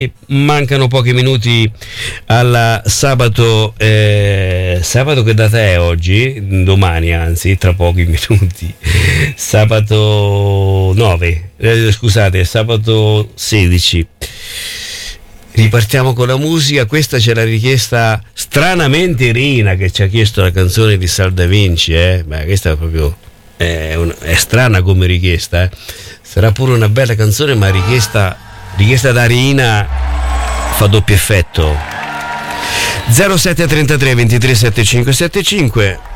Mancano pochi minuti alla sabato che data è oggi? Domani, anzi, tra pochi minuti. Sabato 9, scusate, sabato 16. Ripartiamo con la musica. Questa c'è la richiesta stranamente Irina, che ci ha chiesto la canzone di Sal Da Vinci. Beh, questa è proprio è strana come richiesta. Sarà pure una bella canzone, ma richiesta da Rina fa doppio effetto. 0733 23 75 75.